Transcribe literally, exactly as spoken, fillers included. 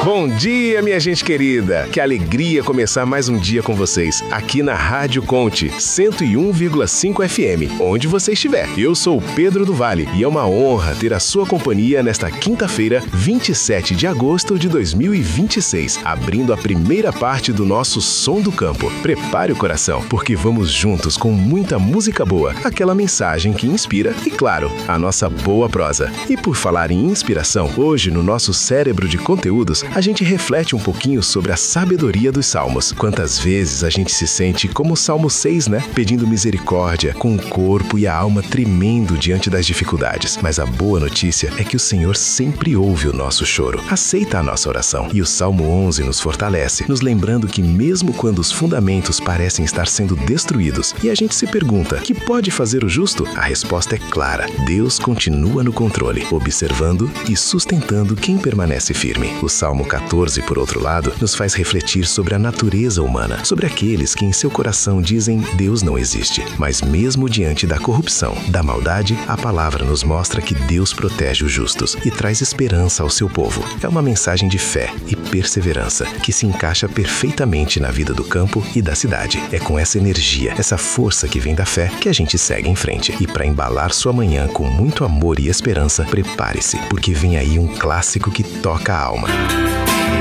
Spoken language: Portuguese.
Bom dia, minha gente querida! Que alegria começar mais um dia com vocês, aqui na Rádio Conte, cento e um vírgula cinco F M, onde você estiver. Eu sou o Pedro do Vale e é uma honra ter a sua companhia nesta quinta-feira, vinte e sete de agosto de dois mil e vinte e seis, abrindo a primeira parte do nosso Som do Campo. Prepare o coração, porque vamos juntos com muita música boa, aquela mensagem que inspira e, claro, a nossa boa prosa. E por falar em inspiração, hoje no nosso cérebro de conteúdos, a gente reflete um pouquinho sobre a sabedoria dos salmos. Quantas vezes a gente se sente como o Salmo seis, né? Pedindo misericórdia, com o corpo e a alma tremendo diante das dificuldades. Mas a boa notícia é que o Senhor sempre ouve o nosso choro, aceita a nossa oração. E o Salmo onze nos fortalece, nos lembrando que mesmo quando os fundamentos parecem estar sendo destruídos e a gente se pergunta, que pode fazer o justo? A resposta é clara. Deus continua no controle, observando e sustentando quem permanece firme. O Salmo quatorze, por outro lado, nos faz refletir sobre a natureza humana, sobre aqueles que em seu coração dizem Deus não existe. Mas mesmo diante da corrupção, da maldade, a palavra nos mostra que Deus protege os justos e traz esperança ao seu povo. É uma mensagem de fé e perseverança que se encaixa perfeitamente na vida do campo e da cidade. É com essa energia, essa força que vem da fé, que a gente segue em frente. E para embalar sua manhã com muito amor e esperança, prepare-se, porque vem aí um clássico que toca a alma.